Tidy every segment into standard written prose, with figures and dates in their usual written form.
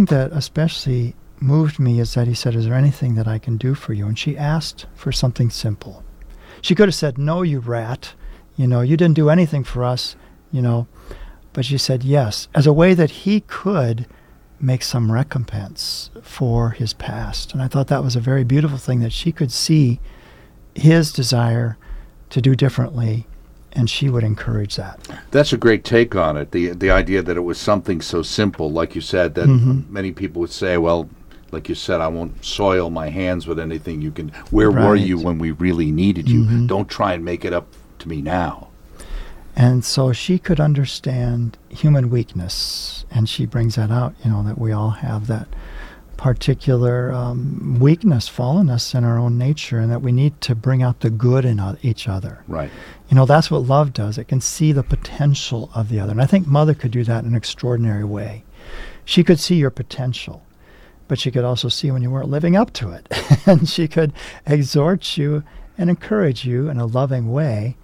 thing that especially moved me is that he said, "Is there anything that I can do for you?" And she asked for something simple. She could have said, "No, you rat. You didn't do anything for us, But she said yes, as a way that he could make some recompense for his past. And I thought that was a very beautiful thing, that she could see his desire to do differently, and she would encourage that. That's a great take on it, the idea that it was something so simple, like you said, that many people would say, well, like you said, I won't soil my hands with anything you can. Where were you when we really needed you? Don't try and make it up to me now. And so she could understand human weakness, and she brings that out, that we all have that particular weakness, fallenness in our own nature, and that we need to bring out the good in each other. Right. That's what love does. It can see the potential of the other. And I think Mother could do that in an extraordinary way. She could see your potential, but she could also see when you weren't living up to it. And she could exhort you and encourage you in a loving way,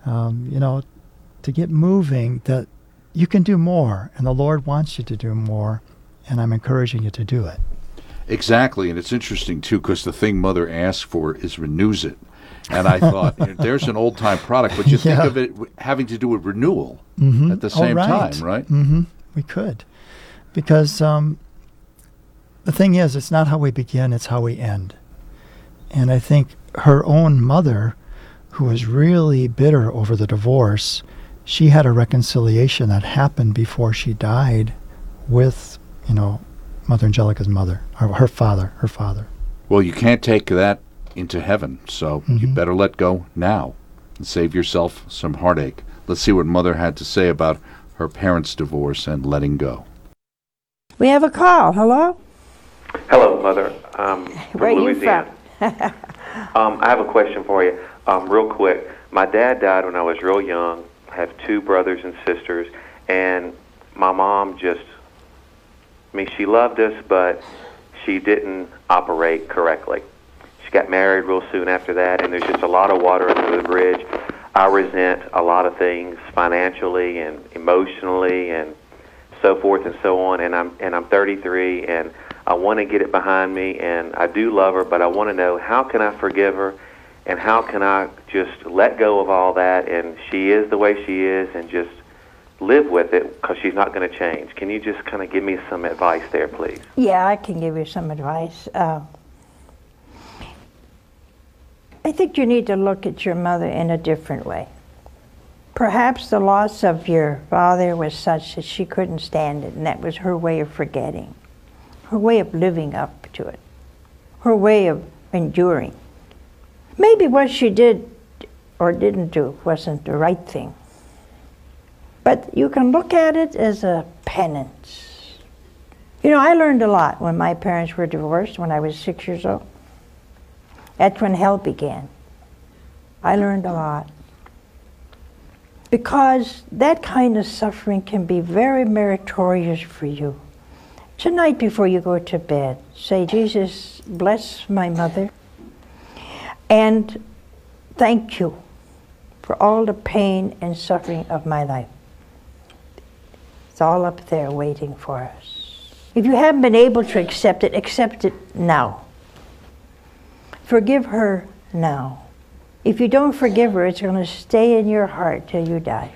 to get moving, that you can do more, and the Lord wants you to do more, and I'm encouraging you to do it. Exactly, and it's interesting, too, because the thing Mother asked for is renews it. And I thought, there's an old-time product, but you think of it having to do with renewal at the same time, right? We could. Because the thing is, it's not how we begin, it's how we end. And I think her own mother, who was really bitter over the divorce, she had a reconciliation that happened before she died with, Mother Angelica's mother, or her father. Well, you can't take that into heaven, so you better let go now and save yourself some heartache. Let's see what Mother had to say about her parents' divorce and letting go. We have a call. Hello? Hello, Mother. Where are you Louisiana. I have a question for you, real quick. My dad died when I was real young. I have two brothers and sisters, and my mom she loved us, but she didn't operate correctly. She got married real soon after that, and there's just a lot of water under the bridge. I resent a lot of things financially and emotionally and so forth and so on, and I'm 33, and I want to get it behind me, and I do love her, but I want to know, how can I forgive her, and how can I just let go of all that, and she is the way she is, and just live with it, because she's not going to change. Can you just kind of give me some advice there, please? Yeah, I can give you some advice. I think you need to look at your mother in a different way. Perhaps the loss of your father was such that she couldn't stand it, and that was her way of forgetting, her way of living up to it, her way of enduring. Maybe what she did or didn't do wasn't the right thing. But you can look at it as a penance. I learned a lot when my parents were divorced when I was 6 years old. That's when hell began. I learned a lot. Because that kind of suffering can be very meritorious for you. Tonight before you go to bed, say, Jesus, bless my mother, and thank you for all the pain and suffering of my life. It's all up there waiting for us. If you haven't been able to accept it now. Forgive her now. If you don't forgive her, it's going to stay in your heart till you die.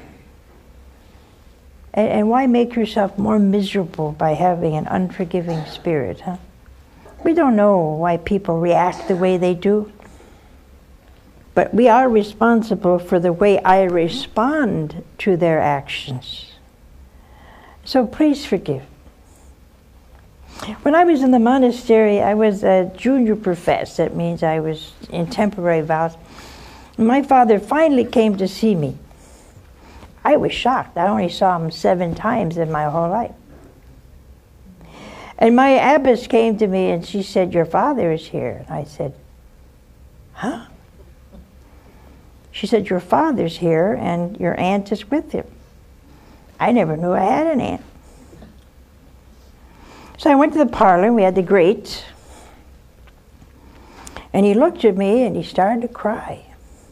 And why make yourself more miserable by having an unforgiving spirit, huh? We don't know why people react the way they do. But we are responsible for the way I respond to their actions. So please forgive. When I was in the monastery, I was a junior profess. That means I was in temporary vows. My father finally came to see me. I was shocked. I only saw him 7 times in my whole life. And my abbess came to me and she said, "Your father is here." And I said, "Huh?" She said, "Your father's here and your aunt is with him." I never knew I had an aunt. So I went to the parlor, and we had the grate. And he looked at me and he started to cry.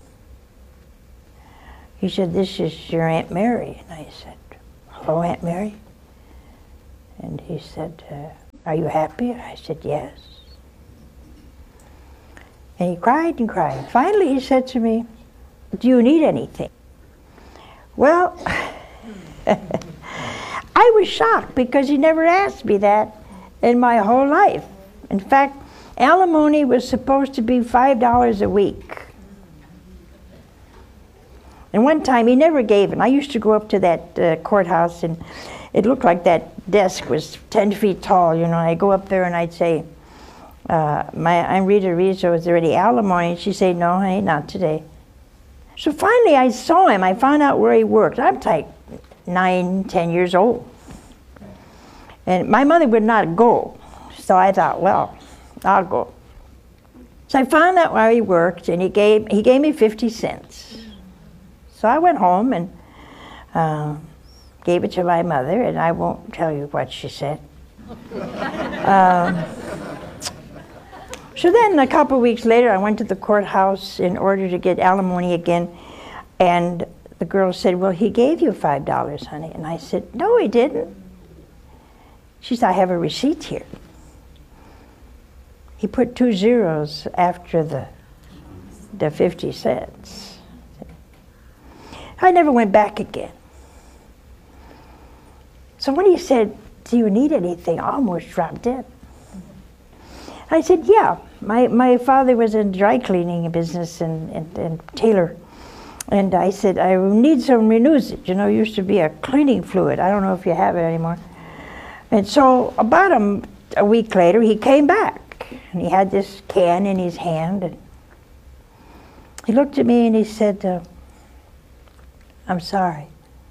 He said, "This is your Aunt Mary." And I said, "Hello, Aunt Mary." And he said, are you happy? I said, yes. And he cried and cried. Finally, he said to me, do you need anything? Well, I was shocked because he never asked me that in my whole life. In fact, alimony was supposed to be $5 a week. And one time he never gave it. I used to go up to that courthouse, and it looked like that desk was 10 feet tall. You know, I'd go up there and I'd say, I'm Rita Rizzo, is there any alimony? And she'd say, no, honey, not today. So finally I saw him. I found out where he worked. I'm like 9, 10 years old. And my mother would not go. So I thought, well, I'll go. So I found out where he worked, and he gave me 50 cents. So I went home and gave it to my mother, and I won't tell you what she said. So then a couple of weeks later, I went to the courthouse in order to get alimony again, and the girl said, well, he gave you $5, honey. And I said, no, he didn't. She said, I have a receipt here. He put 2 zeros after the 50 cents. I never went back again. So when he said, do you need anything, I almost dropped dead. I said, yeah. My father was in dry cleaning business and tailor. And I said, I need some Renuzit. You know, it used to be a cleaning fluid. I don't know if you have it anymore. And so about a week later, he came back. And he had this can in his hand. And he looked at me and he said, I'm sorry.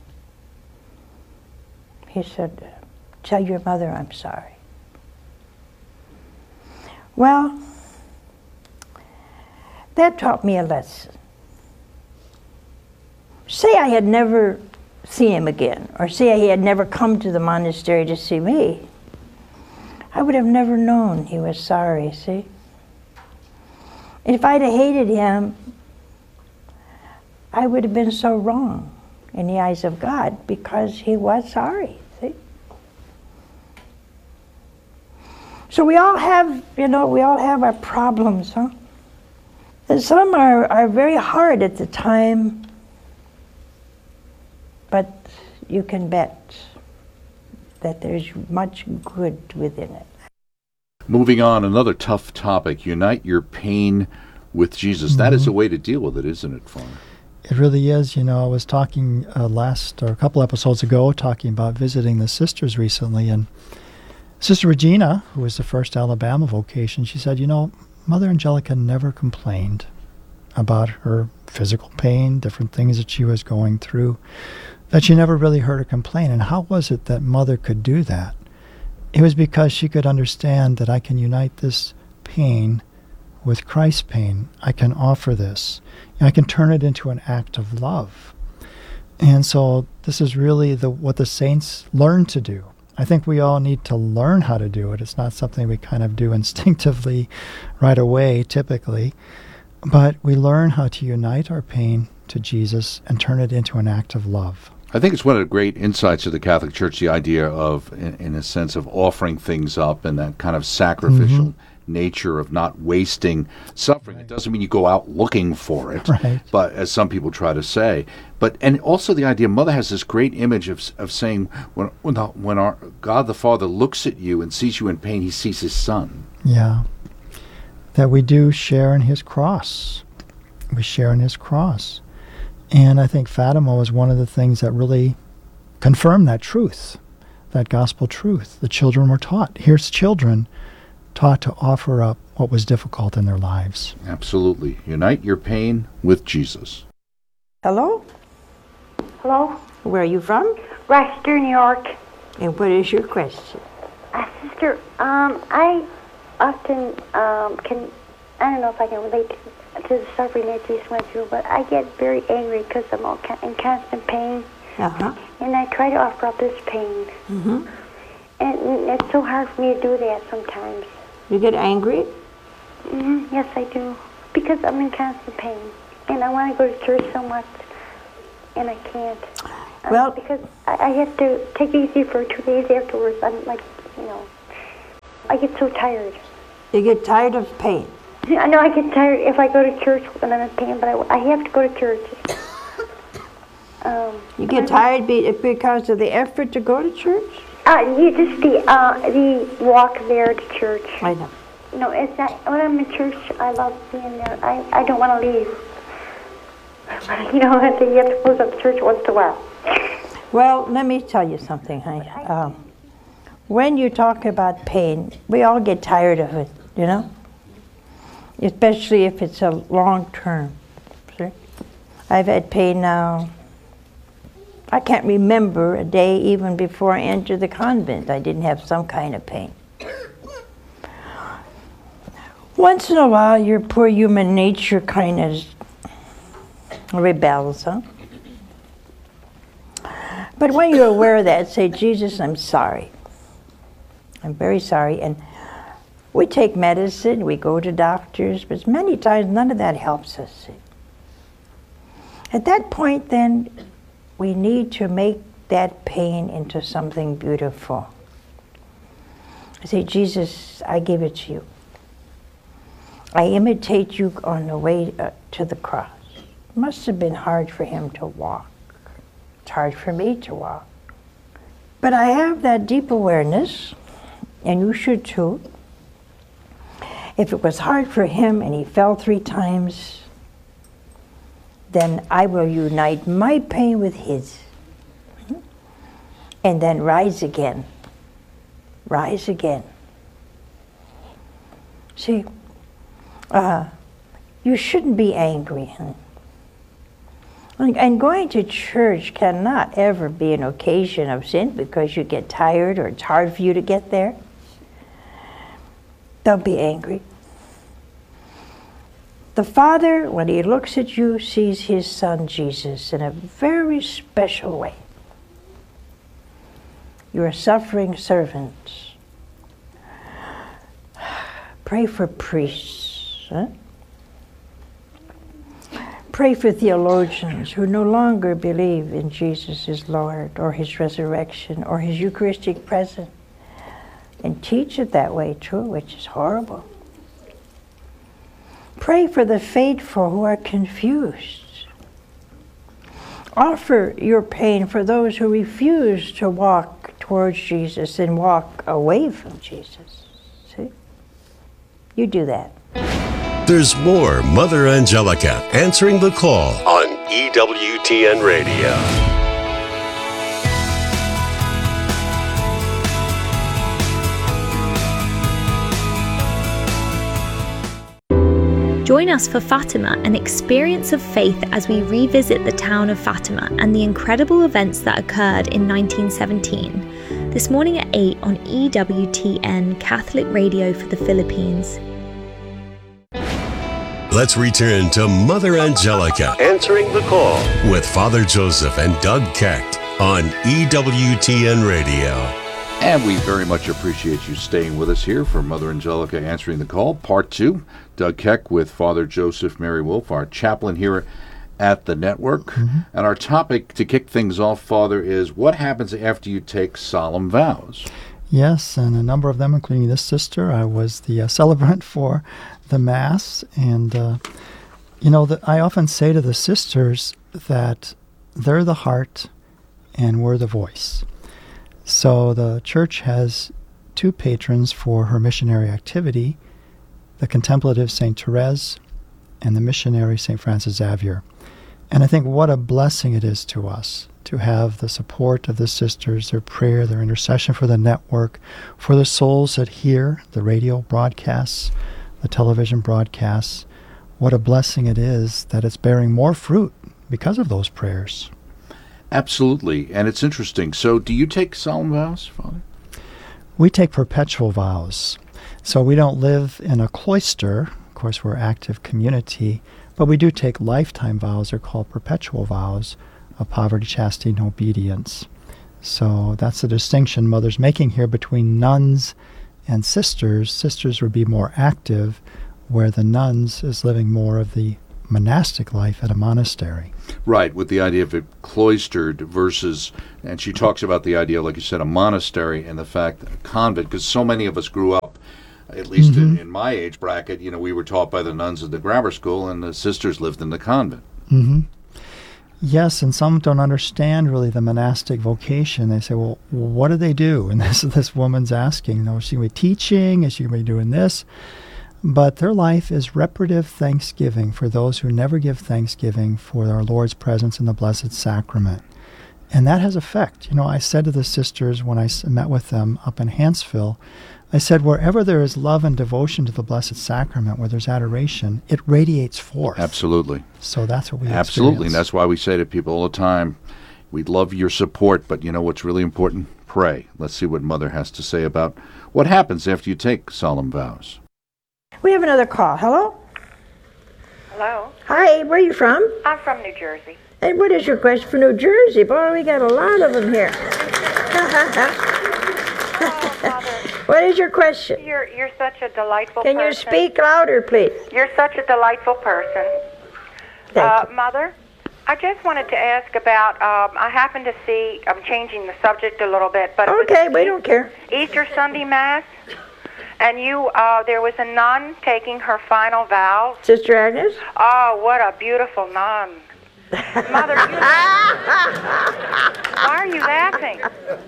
He said, tell your mother I'm sorry. Well, that taught me a lesson. Say I had never seen him again, or say he had never come to the monastery to see me, I would have never known he was sorry, see? If I'd have hated him, I would have been so wrong in the eyes of God because he was sorry, see? So we all have, we all have our problems, huh? And some are very hard at the time, but you can bet that there's much good within it. Moving on, another tough topic, unite your pain with Jesus. That is a way to deal with it, isn't it, Father? It really is. I was talking a couple episodes ago, talking about visiting the sisters recently, and Sister Regina, who was the first Alabama vocation, she said, Mother Angelica never complained about her physical pain, different things that she was going through, that she never really heard her complain. And how was it that Mother could do that? It was because she could understand that I can unite this pain with Christ's pain. I can offer this. I can turn it into an act of love. And so this is really what the saints learn to do. I think we all need to learn how to do it. It's not something we kind of do instinctively right away, typically. But we learn how to unite our pain to Jesus and turn it into an act of love. I think it's one of the great insights of the Catholic Church, the idea of, in a sense, of offering things up and that kind of sacrificial nature of not wasting suffering. Right. It doesn't mean you go out looking for it, right, but as some people try to say. And also the idea, Mother has this great image of saying, when our God the Father looks at you and sees you in pain, he sees his Son. Yeah. That we do share in his cross. We share in his cross. And I think Fatima was one of the things that really confirmed that truth, that gospel truth. The children were taught. Here's children taught to offer up what was difficult in their lives. Absolutely. Unite your pain with Jesus. Hello? Hello? Where are you from? Rochester, New York. And what is your question? Sister, I often I don't know if I can relate to the suffering that Jesus went through, but I get very angry because I'm in constant pain. Uh-huh. And I try to offer up this pain. Mm-hmm. And it's so hard for me to do that sometimes. You get angry? Mm-hmm. Yes, I do. Because I'm in constant pain. And I want to go to church so much, and I can't. Well, because I have to take it easy for 2 days afterwards. I'm like, I get so tired. You get tired of pain. I know I get tired if I go to church when I'm in pain, but I have to go to church. You get tired because of the effort to go to church? Just the walk there to church. I know. It's not, when I'm in church, I love being there. I don't want to leave. You have to close up church once in a while. Well, let me tell you something, honey. When you talk about pain, we all get tired of it, especially if it's a long term. See? I've had pain now. I can't remember a day even before I entered the convent I didn't have some kind of pain. Once in a while, your poor human nature kind of rebels, huh? But when you're aware of that, say, Jesus, I'm sorry. I'm very sorry. And we take medicine, we go to doctors, but many times none of that helps us. At that point, then, we need to make that pain into something beautiful. I say, Jesus, I give it to you. I imitate you on the way to the cross. It must have been hard for him to walk. It's hard for me to walk. But I have that deep awareness, and you should too. If it was hard for him and he fell 3 times, then I will unite my pain with his. And then rise again. Rise again. See, you shouldn't be angry. And going to church cannot ever be an occasion of sin because you get tired or it's hard for you to get there. Don't be angry. The Father, when he looks at you, sees his Son Jesus in a very special way. You're a suffering servant. Pray for priests. Huh? Pray for theologians who no longer believe in Jesus as Lord or his resurrection or his Eucharistic presence and teach it that way too, which is horrible. Pray for the faithful who are confused. Offer your pain for those who refuse to walk towards Jesus and walk away from Jesus. See? You do that. There's more Mother Angelica answering the call on EWTN Radio. Join us for Fatima, an experience of faith as we revisit the town of Fatima and the incredible events that occurred in 1917. This morning at 8 on EWTN Catholic Radio for the Philippines. Let's return to Mother Angelica answering the call with Father Joseph and Doug Kecht on EWTN Radio. And we very much appreciate you staying with us here for Mother Angelica Answering the Call, Part 2. Doug Keck with Father Joseph Mary Wolf, our chaplain here at the network. Mm-hmm. And our topic to kick things off, Father, is what happens after you take solemn vows? Yes, and a number of them, including this sister. I was the celebrant for the Mass. And, I often say to the sisters that they're the heart and we're the voice. So the Church has 2 patrons for her missionary activity, the contemplative St. Therese and the missionary St. Francis Xavier. And I think what a blessing it is to us to have the support of the sisters, their prayer, their intercession for the network, for the souls that hear the radio broadcasts, the television broadcasts. What a blessing it is that it's bearing more fruit because of those prayers. Absolutely. And it's interesting. So do you take solemn vows, Father? We take perpetual vows. So we don't live in a cloister. Of course, we're active community. But we do take lifetime vows. They're called perpetual vows of poverty, chastity, and obedience. So that's the distinction Mother's making here between nuns and sisters. Sisters would be more active, where the nuns is living more of the monastic life at a monastery. Right, with the idea of it cloistered versus, and she talks about the idea, like you said, a monastery and the fact that a convent, because so many of us grew up, at least in my age bracket, we were taught by the nuns at the grammar school, and the sisters lived in the convent. Mm-hmm. Yes, and some don't understand really the monastic vocation. They say, well, what do they do? And this woman's asking, is she going to be teaching? Is she going to be doing this? But their life is reparative thanksgiving for those who never give thanksgiving for our Lord's presence in the Blessed Sacrament. And that has effect. I said to the sisters when I met with them up in Hanceville, I said, wherever there is love and devotion to the Blessed Sacrament, where there's adoration, it radiates forth. Absolutely. So that's what we Absolutely. experience. And that's why we say to people all the time, we'd love your support, but what's really important? Pray. Let's see what Mother has to say about what happens after you take solemn vows. We have another call. Hello? Hello? Hi, where are you from? I'm from New Jersey. And what is your question for New Jersey? Boy, we got a lot of them here. Oh, Mother. What is your question? You're such a delightful Can person. you speak louder, please? You're such a delightful person. Thank you. Mother, I just wanted to ask about, I happen to see, I'm changing the subject a little bit, but Okay, we don't care. Easter Sunday Mass, and there was a nun taking her final vows. Sister Agnes? Oh, what a beautiful nun. Mother, why are you laughing?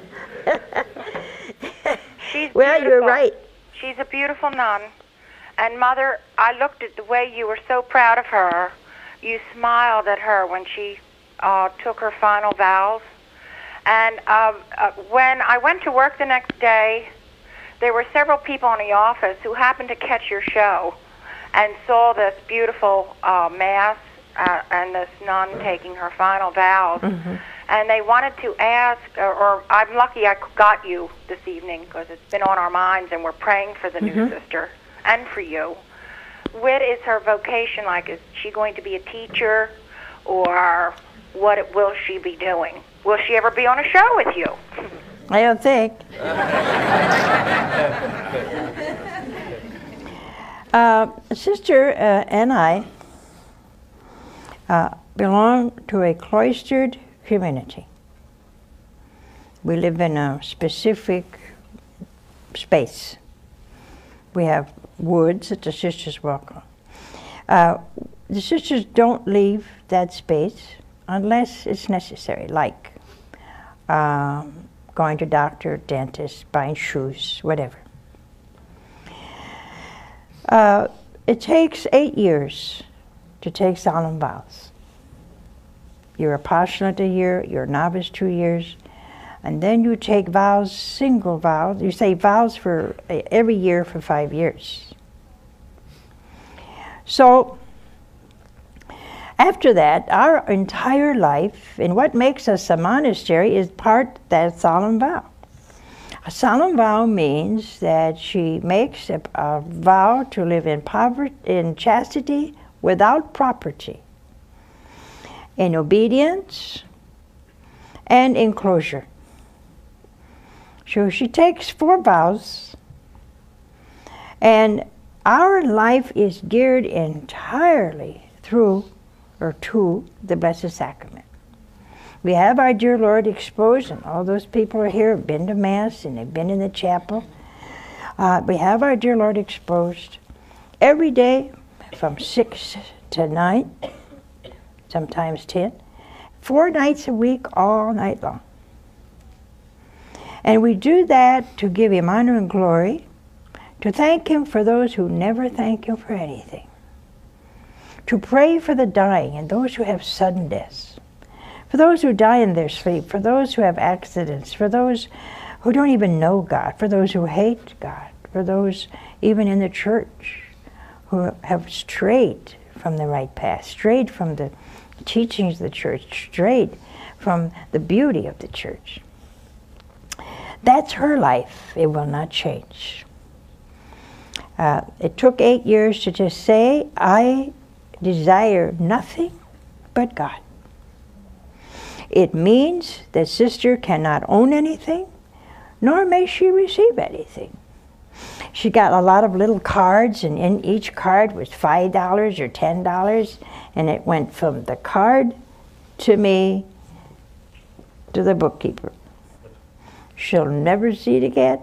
She's Well, beautiful. you're right. She's a beautiful nun. And Mother, I looked at the way you were so proud of her. You smiled at her when she took her final vows. And when I went to work the next day, there were several people in the office who happened to catch your show and saw this beautiful Mass and this nun taking her final vows. Mm-hmm. And they wanted to ask, or I'm lucky I got you this evening because it's been on our minds and we're praying for the new sister and for you. What is her vocation like? Is she going to be a teacher, or what will she be doing? Will she ever be on a show with you? I don't think. Sister and I belong to a cloistered community. We live in a specific space. We have woods that the sisters walk on. The sisters don't leave that space unless it's necessary, like going to doctor, dentist, buying shoes, whatever. It takes 8 years to take solemn vows. You're a postulant a year, you're a novice 2 years, and then you take vows, single vows. You say vows for every year for 5 years. So after that, our entire life, and what makes us a monastery is part that solemn vow. A solemn vow means that she makes a vow to live in poverty, in chastity, without property, in obedience, and in closure. So she takes 4 vows, and our life is geared entirely through or to the Blessed Sacrament. We have our dear Lord exposed, and all those people are here, have been to Mass, and they've been in the chapel. We have our dear Lord exposed every day from 6 to 9, sometimes 10, 4 nights a week, all night long. And we do that to give Him honor and glory, to thank Him for those who never thank Him for anything, to pray for the dying and those who have sudden deaths, for those who die in their sleep, for those who have accidents, for those who don't even know God, for those who hate God, for those even in the church who have strayed from the right path, strayed from the teachings of the church, strayed from the beauty of the church. That's her life. It will not change. It took 8 years to just say, I desire nothing but God. It means that sister cannot own anything, nor may she receive anything. She got a lot of little cards, and in each card was $5 or $10, and it went from the card to me to the bookkeeper. She'll never see it again.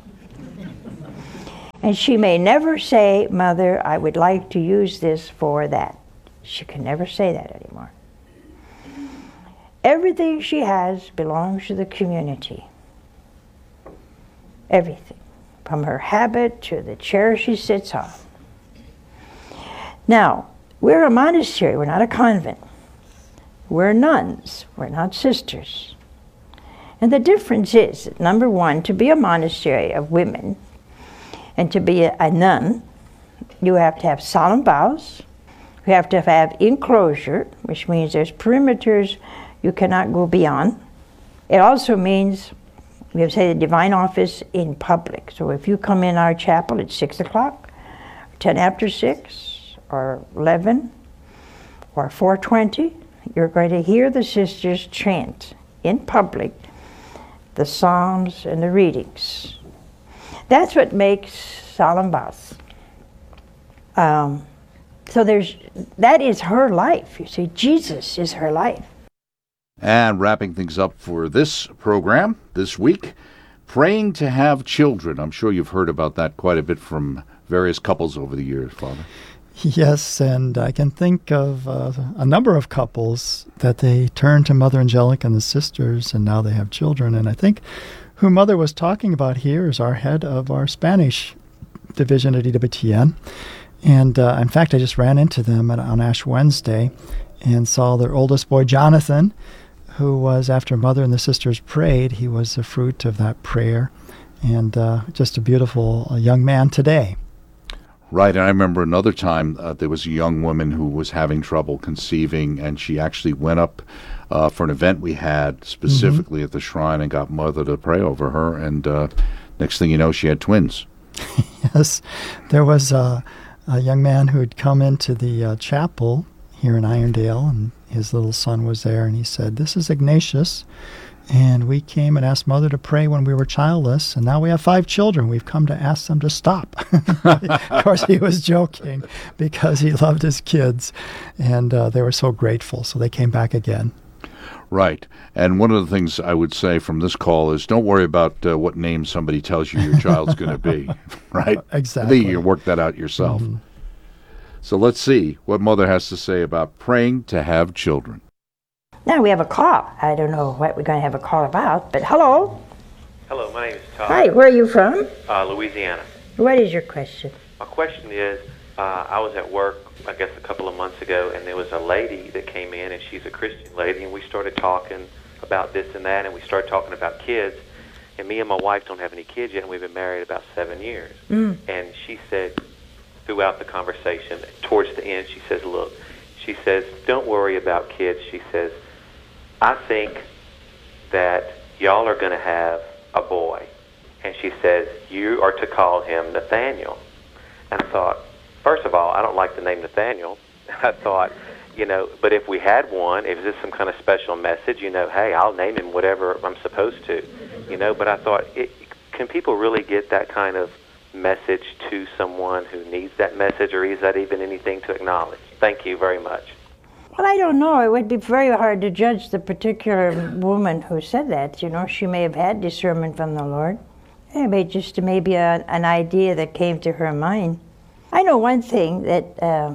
And she may never say, Mother, I would like to use this for that. She can never say that anymore. Everything she has belongs to the community. Everything. From her habit to the chair she sits on. Now, we're a monastery, we're not a convent. We're nuns, we're not sisters. And the difference is, number one, to be a monastery of women and to be a nun, you have to have solemn vows, you have to have enclosure, which means there's perimeters you cannot go beyond. It also means we have to say the divine office in public. So if you come in our chapel at 6 o'clock, 10 after 6, or 11, or 4:20, you're going to hear the sisters chant in public the psalms and the readings. That's what makes solemn vows. So that is her life. You see, Jesus is her life. And wrapping things up for this program this week, praying to have children. I'm sure you've heard about that quite a bit from various couples over the years, Father. Yes, and I can think of a number of couples that they turned to Mother Angelica and the sisters, and now they have children. And I think who Mother was talking about here is our head of our Spanish division at EWTN. And in fact, I just ran into them on Ash Wednesday and saw their oldest boy, Jonathan, who was, after Mother and the sisters prayed, he was the fruit of that prayer, and just a beautiful young man today. Right, and I remember another time there was a young woman who was having trouble conceiving, and she actually went up for an event we had specifically at the shrine and got Mother to pray over her, and next thing you know, she had twins. Yes, there was a young man who had come into the chapel here in Irondale, and his little son was there, and he said, "This is Ignatius, and we came and asked Mother to pray when we were childless, and now we have 5 children. We've come to ask them to stop." Of course, he was joking because he loved his kids, and they were so grateful, so they came back again. Right. And one of the things I would say from this call is don't worry about what name somebody tells you your child's going to be, right? Exactly. You work that out yourself. Mm-hmm. So let's see what Mother has to say about praying to have children. Now we have a call. I don't know what we're going to have a call about, but hello. Hello, my name is Todd. Hi, where are you from? Louisiana. What is your question? My question is, I was at work, I guess a couple of months ago, and there was a lady that came in, and she's a Christian lady, and we started talking about this and that, and we started talking about kids. And me and my wife don't have any kids yet, and we've been married about 7 years. And she said, throughout the conversation, towards the end, she says, look, she says, don't worry about kids. She says, I think that y'all are going to have a boy. And she says, you are to call him Nathaniel. And I thought, first of all, I don't like the name Nathaniel. I thought, but if we had one, is this some kind of special message? Hey, I'll name him whatever I'm supposed to. But I thought, can people really get that kind of message to someone who needs that message, or is that even anything to acknowledge? Thank you very much. Well, I don't know. It would be very hard to judge the particular woman who said that. She may have had discernment from the Lord. It may just maybe an idea that came to her mind. I know one thing, that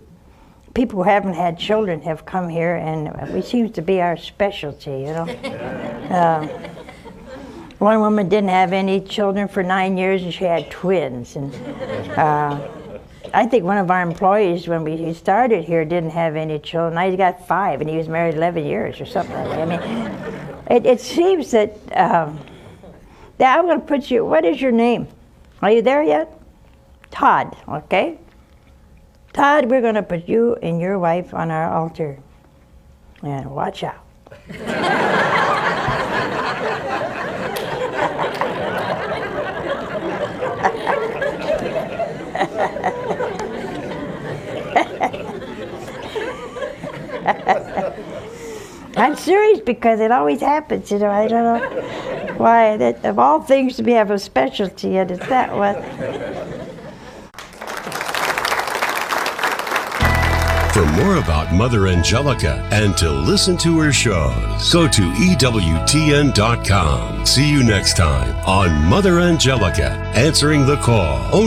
people who haven't had children have come here, and it seems to be our specialty, One woman didn't have any children for 9 years, and she had twins. And I think one of our employees, when he started here, didn't have any children. Now he's got 5, and he was married 11 years or something like that. I mean, it seems that I'm going to put you. What is your name? Are you there yet? Todd. Okay. Todd, we're going to put you and your wife on our altar, and watch out. I'm serious, because it always happens, I don't know. Why, that of all things we have a specialty, and it's that one. For more about Mother Angelica and to listen to her shows, go to EWTN.com. See you next time on Mother Angelica, Answering the Call.